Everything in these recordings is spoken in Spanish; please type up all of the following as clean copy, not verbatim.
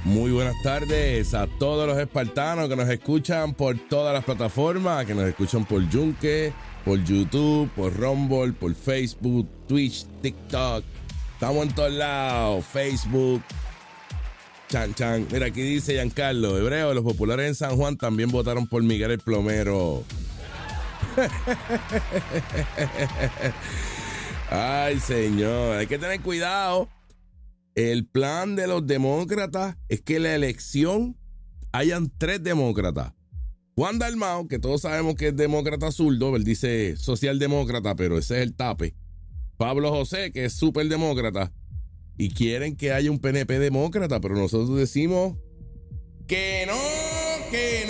Muy buenas tardes a todos los espartanos que nos escuchan por todas las plataformas, que nos escuchan por Yunque, por YouTube, por Rumble, por Facebook, Twitch, TikTok. Estamos en todos lados, Facebook. Chan, chan. Mira, aquí dice Giancarlo, hebreo, los populares en San Juan también votaron por Miguel el Plomero. Ay, señor, hay que tener cuidado. El plan de los demócratas es que en la elección hayan 3 demócratas. Juan Dalmau, que todos sabemos que es demócrata zurdo, él dice socialdemócrata, pero ese es el tape. Pablo José, que es súper demócrata. Y quieren que haya un PNP demócrata, pero nosotros decimos que no y que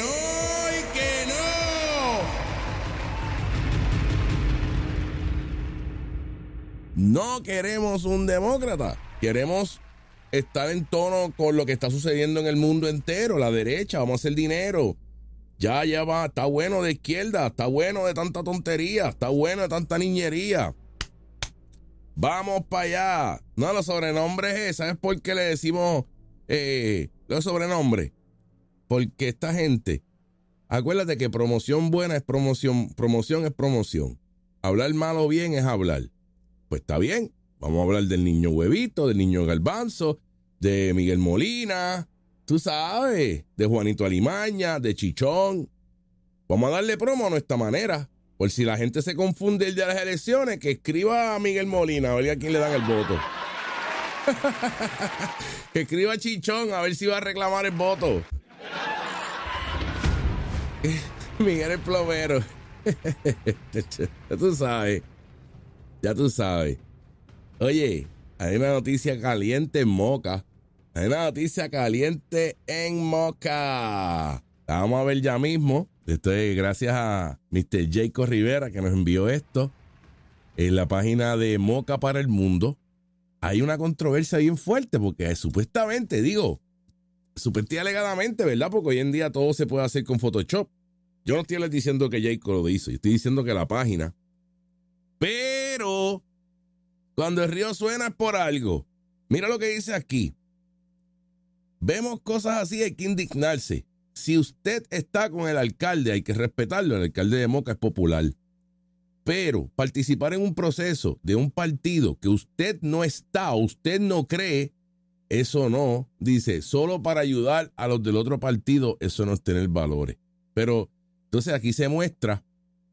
no. No queremos un demócrata. Queremos estar en tono con lo que está sucediendo en el mundo entero. La derecha, vamos a hacer dinero. Ya va, está bueno de izquierda, está bueno de tanta tontería, está bueno de tanta niñería. Vamos para allá. No, los sobrenombres, ¿sabes por qué le decimos los sobrenombres? Porque esta gente, acuérdate que promoción buena es promoción es promoción. Hablar mal o bien es hablar. Pues está bien. Vamos a hablar del niño Huevito, del niño Garbanzo, de Miguel Molina, tú sabes, de Juanito Alimaña, de Chichón. Vamos a darle promo a nuestra manera. Por si la gente se confunde el día de las elecciones, que escriba a Miguel Molina, a ver a quién le dan el voto. Que escriba a Chichón, a ver si va a reclamar el voto. Miguel el Plomero. Ya tú sabes. Ya tú sabes. Oye, hay una noticia caliente en Moca. Hay una noticia caliente en Moca. La vamos a ver ya mismo. Esto es gracias a Mr. Jacob Rivera que nos envió esto. En la página de Moca para el Mundo hay una controversia bien fuerte porque supuestamente, alegadamente, ¿verdad? Porque hoy en día todo se puede hacer con Photoshop. Yo no estoy diciendo que Jacob lo hizo, yo estoy diciendo que la página. Pero cuando el río suena es por algo. Mira lo que dice aquí. Vemos cosas así, hay que indignarse. Si usted está con el alcalde, hay que respetarlo. El alcalde de Moca es popular. Pero participar en un proceso de un partido que usted no está, usted no cree, eso no. Dice, solo para ayudar a los del otro partido, eso no es tener valores. Pero entonces aquí se muestra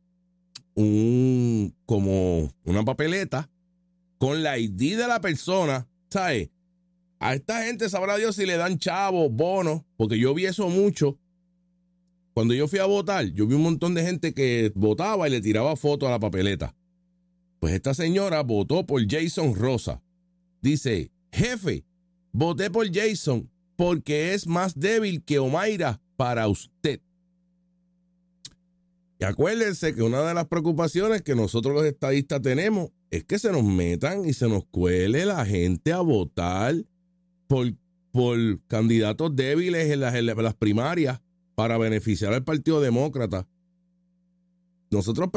como una papeleta con la ID de la persona, ¿sabes? A esta gente sabrá Dios si le dan chavos, bonos, porque yo vi eso mucho. Cuando yo fui a votar, yo vi un montón de gente que votaba y le tiraba fotos a la papeleta. Pues esta señora votó por Jason Rosa. Dice, jefe, voté por Jason porque es más débil que Omaira para usted. Y acuérdense que una de las preocupaciones que nosotros los estadistas tenemos es que se nos metan y se nos cuele la gente a votar por candidatos débiles en las primarias para beneficiar al Partido Demócrata. Nosotros